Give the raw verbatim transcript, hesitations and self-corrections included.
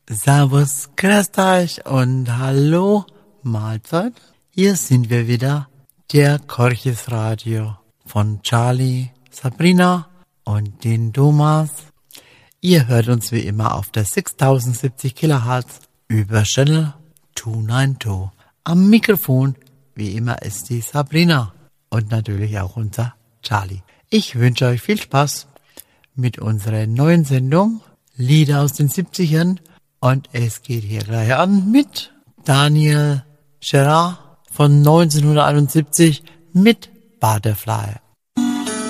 Servus, grüßt euch und hallo, Mahlzeit. Hier sind wir wieder, der Korches Radio von Charlie, Sabrina und den Thomas. Ihr hört uns wie immer auf der sechstausendsiebzig Kilohertz über Channel zweihundertzweiundneunzig. Am Mikrofon wie immer ist die Sabrina und natürlich auch unser Charlie. Ich wünsche euch viel Spaß mit unserer neuen Sendung Lieder aus den siebzigern und es geht hier gleich an mit Daniel Gerard von neunzehnhunderteinundsiebzig mit Butterfly.